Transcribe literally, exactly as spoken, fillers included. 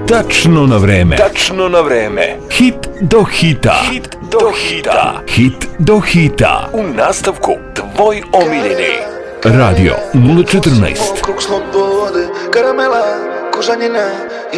tačno na vreme. Tačno na vreme. Hit do hita. Hit do hita. Hit do hita. U nastavku tvoj omiljeni. Radio nula četrnaest. Okrug slobode, karamela, kožanjina,